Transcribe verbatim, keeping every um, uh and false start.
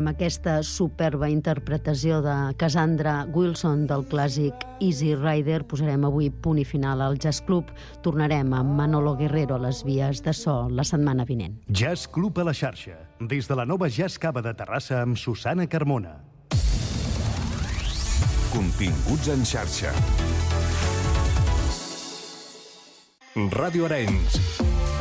Amb aquesta superba interpretació de Cassandra Wilson del clàssic Easy Rider posarem avui punt i final al Jazz Club. Tornarem amb Manolo Guerrero a les vies de so la setmana vinent. Jazz Club a la xarxa, des de la nova Jazz Cava de Terrassa amb Susana Carmona. Continguts en xarxa. Ràdio Arenys.